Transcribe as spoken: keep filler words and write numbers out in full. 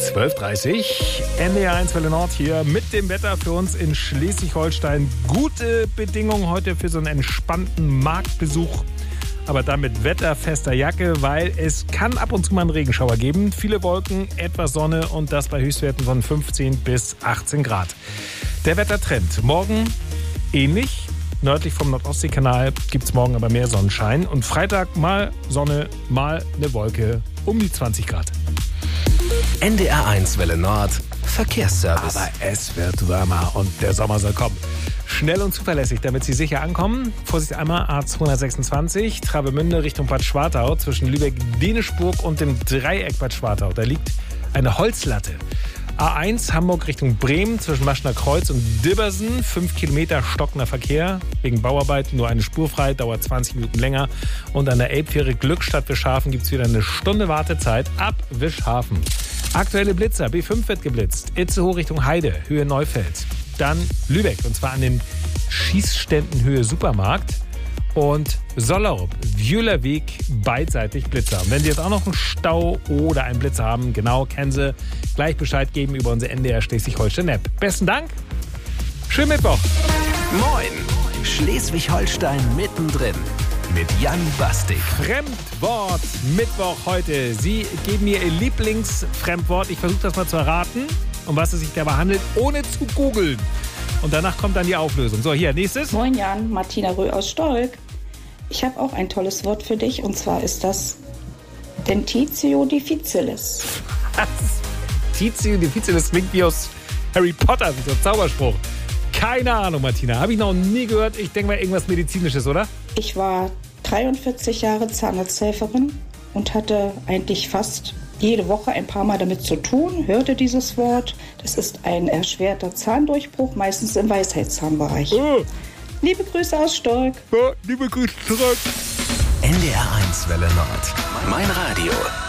zwölf Uhr dreißig, N D R eins Welle Nord hier mit dem Wetter für uns in Schleswig-Holstein. Gute Bedingungen heute für so einen entspannten Marktbesuch, aber dann mit wetterfester Jacke, weil es kann ab und zu mal einen Regenschauer geben. Viele Wolken, etwas Sonne und das bei Höchstwerten von fünfzehn bis achtzehn Grad. Der Wettertrend. Morgen ähnlich. Nördlich vom Nordostseekanal gibt es morgen aber mehr Sonnenschein. Und Freitag mal Sonne, mal eine Wolke um die zwanzig Grad. N D R eins Welle Nord, Verkehrsservice. Aber es wird wärmer und der Sommer soll kommen. Schnell und zuverlässig, damit Sie sicher ankommen. Vorsicht einmal A zweihundertsechsundzwanzig, Travemünde Richtung Bad Schwartau, zwischen Lübeck-Deneschburg und dem Dreieck Bad Schwartau. Da liegt eine Holzlatte. A eins Hamburg Richtung Bremen zwischen Maschner Kreuz und Dibbersen. Fünf Kilometer stockender Verkehr. Wegen Bauarbeiten nur eine Spur frei, dauert zwanzig Minuten länger. Und an der Elbfähre Glückstadt Wischhafen gibt es wieder eine Stunde Wartezeit ab Wischhafen. Aktuelle Blitzer. B fünf wird geblitzt. Itzehoe Richtung Heide, Höhe Neufeld. Dann Lübeck, und zwar an den Schießständen Höhe Supermarkt. Und Sollerup, Wühlerweg, beidseitig Blitzer. Und wenn Sie jetzt auch noch einen Stau oder einen Blitzer haben, genau, kennen Sie, gleich Bescheid geben über unsere N D R Schleswig-Holstein-App. Besten Dank, schönen Mittwoch. Moin, Schleswig-Holstein mittendrin mit Jan Bastik. Fremdwort Mittwoch heute. Sie geben mir Ihr Lieblingsfremdwort. Ich versuche das mal zu erraten, um was es sich dabei handelt, ohne zu googeln. Und danach kommt dann die Auflösung. So, hier, nächstes. Moin Jan, Martina Röh aus Stolk. Ich habe auch ein tolles Wort für dich, und zwar ist das Dentitio difficilis. Was? Dentitio difficilis klingt wie aus Harry Potter, wie so ein Zauberspruch. Keine Ahnung, Martina. Habe ich noch nie gehört. Ich denke mal irgendwas Medizinisches, oder? Ich war dreiundvierzig Jahre Zahnarzthelferin und hatte eigentlich fast jede Woche ein paar Mal damit zu tun, hörte dieses Wort. Das ist ein erschwerter Zahndurchbruch, meistens im Weisheitszahnbereich. Oh. Liebe Grüße aus Stolk. Ja, liebe Grüße zurück. N D R eins Welle Nord. Mein Radio.